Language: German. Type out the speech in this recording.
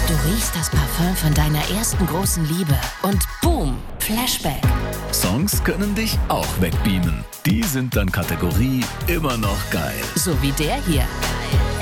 Du riechst das Parfüm von deiner ersten großen Liebe und boom, Flashback. Songs können dich auch wegbeamen. Die sind dann Kategorie immer noch geil. So wie der hier.